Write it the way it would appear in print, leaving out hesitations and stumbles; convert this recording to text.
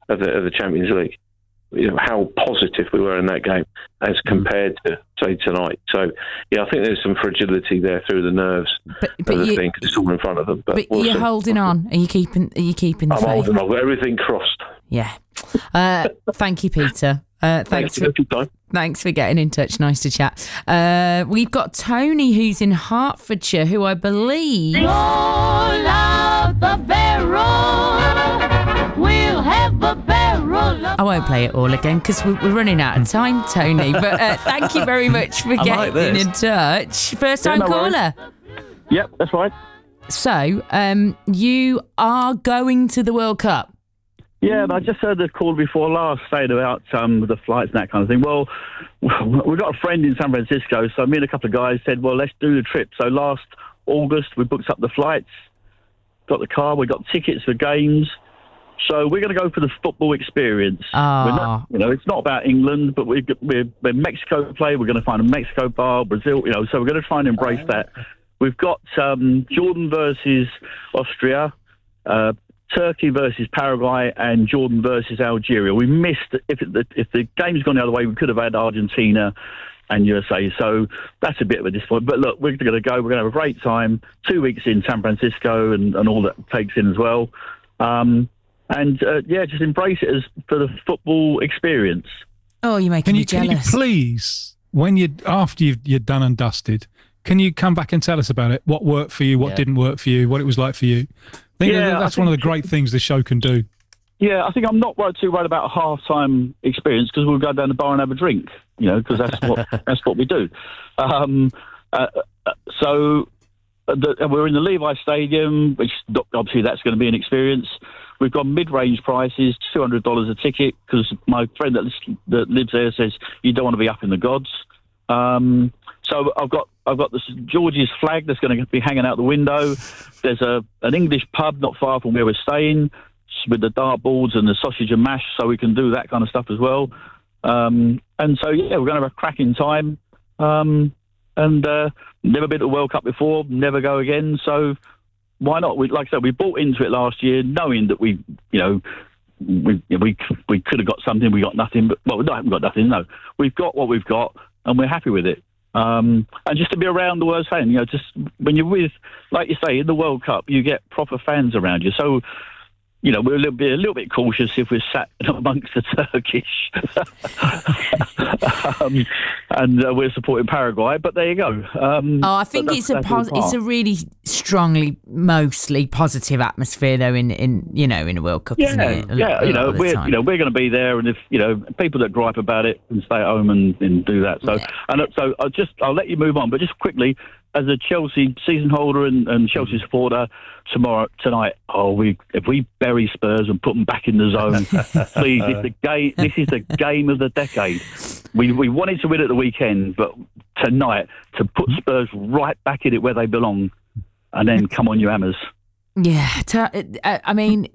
of the Champions League. How positive we were in that game as compared to, say, tonight. So, I think there's some fragility there through the nerves of the thing, because it's all in front of them. But you're holding on. Are you keeping the faith? I'm holding on. I've got everything crossed. Yeah. Thank you, Peter. Thanks for getting in touch. Nice to chat. We've got Tony, who's in Hertfordshire, who I believe... Roll out the barrel. We'll have a barrel. I won't play it all again because we're running out of time, Tony. But thank you very much for getting in touch. First time caller. Yep, that's right. So, you are going to the World Cup? Yeah, and I just heard the call before last saying about the flights and that kind of thing. Well, we've got a friend in San Francisco, so me and a couple of guys said, well, let's do the trip. So last August, we booked up the flights, got the car, we got tickets for games. So we're going to go for the football experience. We're not, it's not about England, but we're Mexico play. We're going to find a Mexico bar, Brazil, so we're going to try and embrace that. We've got Jordan versus Austria, Turkey versus Paraguay, and Jordan versus Algeria. We missed, if the game's gone the other way, we could have had Argentina and USA. So that's a bit of a disappointment. But look, we're going to go. We're going to have a great time. 2 weeks in San Francisco and all that takes in as well. Just embrace it as for the football experience. Oh, you're making me jealous. Can you please, after you're done and dusted, can you come back and tell us about it? What worked for you? What didn't work for you? What it was like for you? I think that's one of the great things the show can do. Yeah, I think I'm not too worried about a half-time experience, because we'll go down the bar and have a drink, because that's what we do. So we're in the Levi Stadium, which obviously that's going to be an experience. We've got mid-range prices, $200 a ticket, because my friend that lives there says you don't want to be up in the gods. So I've got the St George's flag that's going to be hanging out the window. There's an English pub not far from where we're staying with the dartboards and the sausage and mash, so we can do that kind of stuff as well. We're going to have a cracking time. Never been to the World Cup before, never go again. So why not? Like I said, we bought into it last year, knowing that we could have got something. We got nothing, but we haven't got nothing. No, we've got what we've got, and we're happy with it. And just to be around the world fan, just when you're with, like you say, in the World Cup, you get proper fans around you. So, we're a little bit cautious if we're sat amongst the Turkish, and we're supporting Paraguay. But there you go. I think it's a really strongly, mostly positive atmosphere though in a World Cup. Isn't it? We're going to be there, and if people that gripe about it can stay at home and do that. So I'll let you move on, but just quickly. As a Chelsea season holder and Chelsea supporter, tonight, if we bury Spurs and put them back in the zone, please, this is the game of the decade. We wanted to win at the weekend, but tonight, to put Spurs right back in it where they belong, and then come on, you hammers. Yeah, I mean,